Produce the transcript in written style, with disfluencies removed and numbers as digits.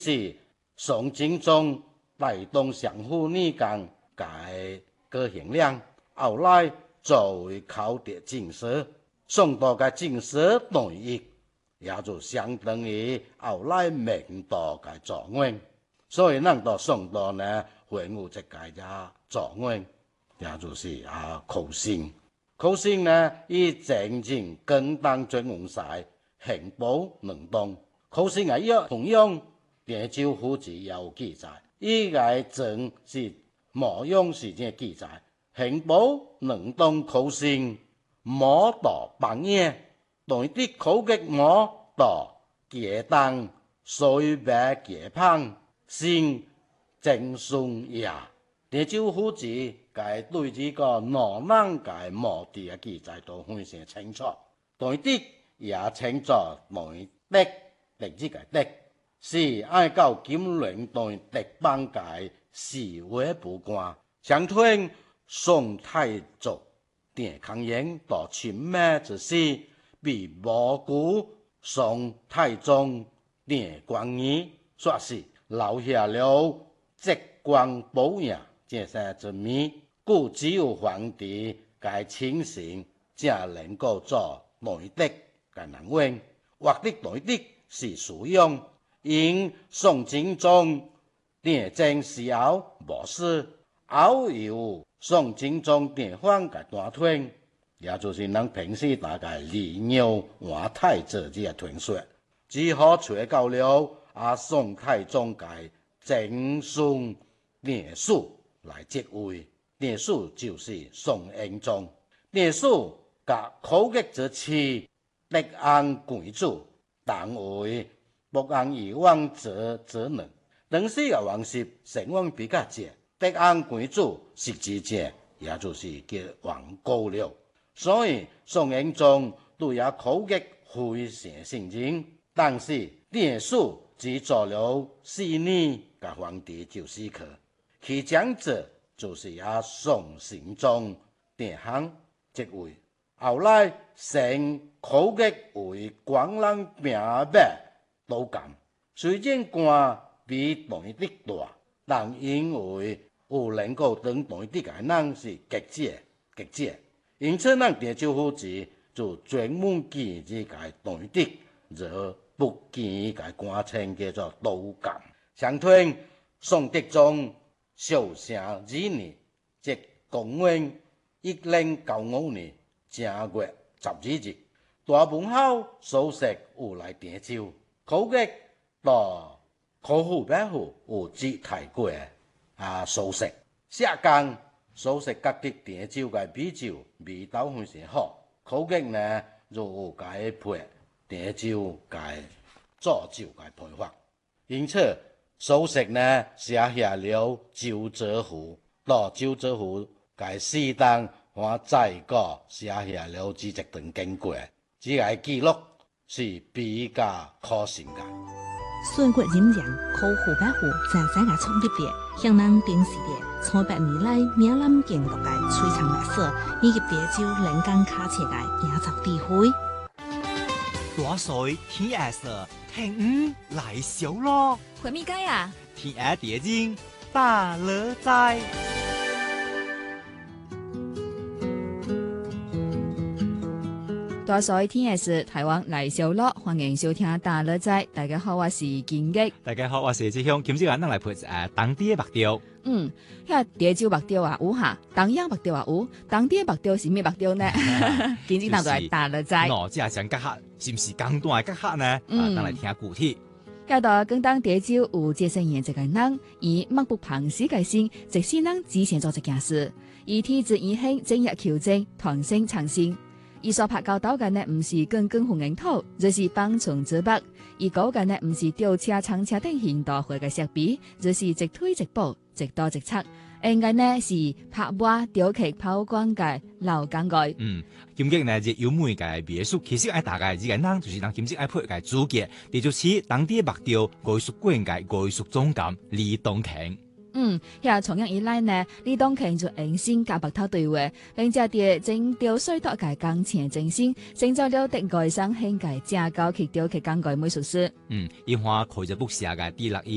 是宋真宗帶動上府呢間嘅個行量，後來作為考察政策，宋代嘅政策內容，也就相當於後來明代嘅作案，所以咱到宋代呢，會有一個嘅作案，也就是考生。考生呢，以正正更當專用晒刑保兩當，考生同樣汴州府志有記載，依個證是模樣時間記載，刑保兩當考生摸到半夜，對啲考擊摸到結當水白結棒，先正順也。汴州府志佢對呢個羅南嘅目的嘅記載都非常清楚，對啲也稱作對的，歷史嘅的，是按照金陵對敵邦嘅示威不慣，相對宋太祖田康英到秦末之時，被蘑菇宋太宗田光義說是留下了積光寶印這些之謎，故只有皇帝嘅親信才能夠做內的嘅人物，或者內的是屬用，因宋真宗田正時候無事，偶有宋真宗田方嘅大團，也就是咱平時大概李牛換太子這個傳說，只好找到了宋太宗嘅正孫田叔來即位。田叔就是宋英宗，田叔甲考擊之妻德安貴族，當為北安以王者之女，當時嘅王室成王比較少，德安貴族是之前，也就是叫王高了，所以宋英宗對也考擊非常信任，但是田叔只做了4年嘅皇帝就死去，其長者就是宋神宗田亨即位，後來升考擊為廣南平白都監，雖然官比內的大，但因為有能夠當內的嘅人是極少，因此咱汴州府志就專門記這個內的，就不記個官稱叫做都監。相傳宋德宗壽成2年，即公元1095年正月12日，大文豪蘇軾有來汴州，考擊到考府北府有接待過蘇軾，下崗蘇軾覺得汴州嘅米酒味道非常好，考擊呢就有解配汴州嘅做酒嘅配方，因此蘇軾呢寫下了《酒折賦》，到《酒折賦》嘅適當我再個寫下了這一段經過，這個記錄是比較可信嘅。 孫國人講考湖北湖在這個創立嘅，向南定時嘅300年來閩南建國嘅璀璨歷史，以及汴州人間卡切嘅野雜智慧。 大水天黑色，聽來小咯。 回咪街啊？ 天黑碟經大樂在。 大水天黑是台灣來小樂，歡迎收聽大樂在。大家好，我是金吉。 大家好，我是志雄。今朝咱來配當地嘅目標。 遐汴州目標啊有哈，東陽目標啊有，當地目標是咩目標呢？今日咱就來大樂在。 喏，這係講客，是唔是廣東嘅客呢？咱來聽具體。 喺度廣東汴州有接生員一個人，以目不旁視嘅心，即使人之前做一件事，以體質以興精益求精，團結創新。伊所拍教導嘅呢，唔是滾滾混凝土，就是幫從之北；伊講嘅呢，唔是吊車、長車等現代化嘅設備，就是一推一步，一刀一策。應該呢是拍瓦、雕刻、拋光嘅老工具。 今日呢就有每個藝術，其實愛大概呢個人就是咱今日愛配個主角，也就是當地目標藝術館嘅藝術總監李東慶。 從樣以來呢，李東慶就用心甲白頭對話，並且啲精雕細琢嘅工程精神，成就了的外省興嘅正高級雕刻工具美術師。 因話佢就不寫嘅第6